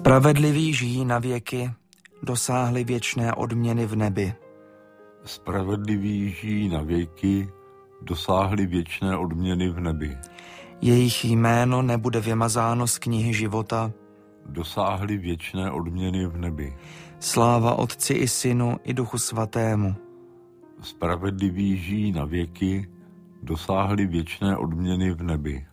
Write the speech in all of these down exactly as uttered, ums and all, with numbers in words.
Spravedliví žijí na věky, dosáhli věčné odměny v nebi. Spravedliví žijí na věky, dosáhli věčné odměny v nebi. Jejich jméno nebude vymazáno z knihy života. Dosáhli věčné odměny v nebi. Sláva Otci i Synu i Duchu Svatému. Spravedliví žijí na věky, dosáhli věčné odměny v nebi.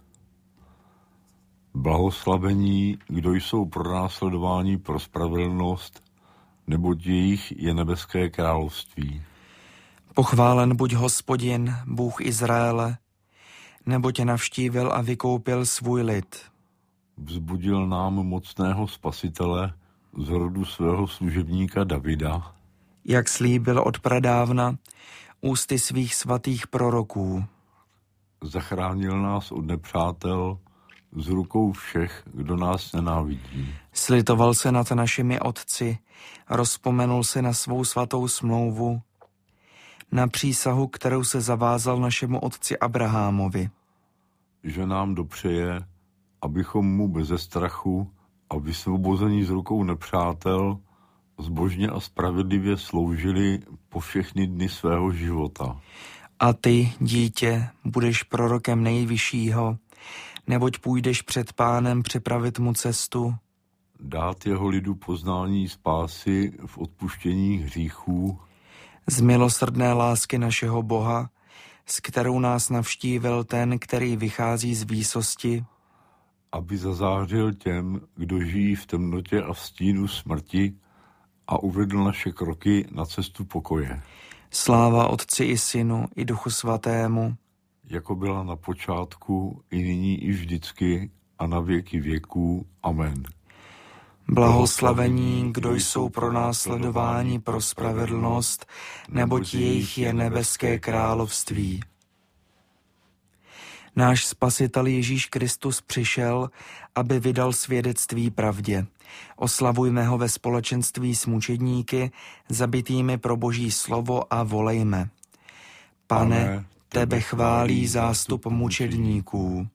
Blahoslavení, kdo jsou pronásledováni pro spravedlnost, neboť jejich je nebeské království. Pochválen buď Hospodin, Bůh Izraele, neboť navštívil a vykoupil svůj lid. Vzbudil nám mocného spasitele z rodu svého služebníka Davida, jak slíbil od pradávna ústy svých svatých proroků. Zachránil nás od nepřátel, z rukou všech, kdo nás nenávidí. Slitoval se nad našimi otci, rozpomenul se na svou svatou smlouvu, na přísahu, kterou se zavázal našemu otci Abrahamovi. Že nám dopřeje, abychom mu beze strachu a vysvobození z rukou nepřátel zbožně a spravedlivě sloužili po všechny dny svého života. A ty, dítě, budeš prorokem Nejvyššího, neboť půjdeš před Pánem připravit mu cestu, dát jeho lidu poznání spásy v odpuštění hříchů, z milosrdné lásky našeho Boha, s kterou nás navštívil ten, který vychází z výsosti, aby zazářil těm, kdo žijí v temnotě a v stínu smrti, a uvedl naše kroky na cestu pokoje. Sláva Otci i Synu i Duchu Svatému, jako byla na počátku, i nyní, i vždycky, a na věky věků. Amen. Blahoslavení, kdo jsou pronásledováni pro spravedlnost, neboť jejich je nebeské království. Náš Spasitel Ježíš Kristus přišel, aby vydal svědectví pravdě. Oslavujme ho ve společenství s mučedníky, zabitými pro Boží slovo, a volejme: Pane, tebe chválí zástup mučedníků.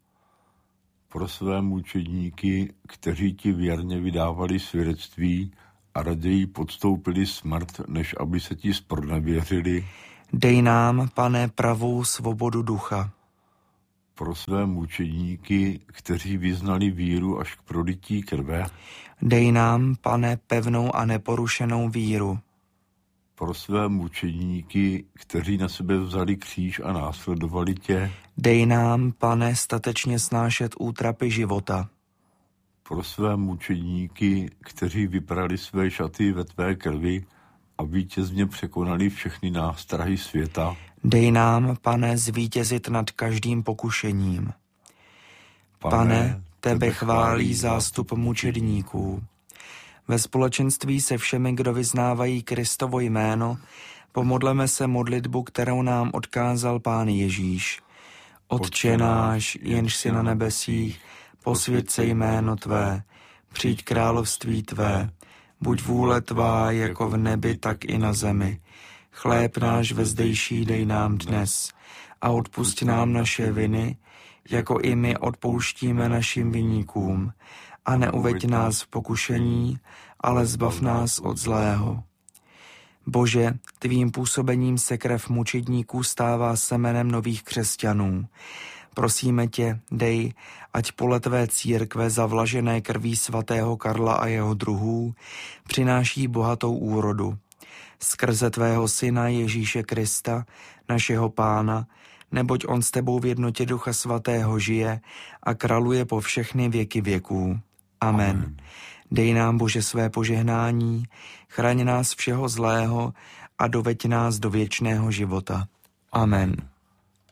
Pro své mučedníky, kteří ti věrně vydávali svědectví a raději podstoupili smrt, než aby se ti zpronevěřili, dej nám, Pane, pravou svobodu ducha. Pro své mučedníky, kteří vyznali víru až k prolití krve, dej nám, Pane, pevnou a neporušenou víru. Pro své mučedníky, kteří na sebe vzali kříž a následovali tě, dej nám, Pane, statečně snášet útrapy života. Pro své mučedníky, kteří vyprali své šaty ve tvé krvi a vítězně překonali všechny nástrahy světa, dej nám, Pane, zvítězit nad každým pokušením. Pane, Pane, tebe chválí zástup mučedníků. Ve společenství se všemi, kdo vyznávají Kristovo jméno, pomodleme se modlitbu, kterou nám odkázal Pán Ježíš. Otče náš, jenž jsi na nebesích, posvěť se jméno tvé, přijď království tvé, buď vůle tvá jako v nebi, tak i na zemi. Chléb náš vezdejší dej nám dnes a odpusť nám naše viny, jako i my odpouštíme našim viníkům. A neuveď nás v pokušení, ale zbav nás od zlého. Bože, tvým působením se krev mučedníků stává semenem nových křesťanů. Prosíme tě, dej, ať pole tvé církve zavlažené krví svatého Karla a jeho druhů přináší bohatou úrodu. Skrze tvého syna Ježíše Krista, našeho Pána, neboť on s tebou v jednotě Ducha Svatého žije a králuje po všechny věky věků. Amen. Amen. Dej nám, Bože, své požehnání, chraň nás všeho zlého a doveď nás do věčného života. Amen.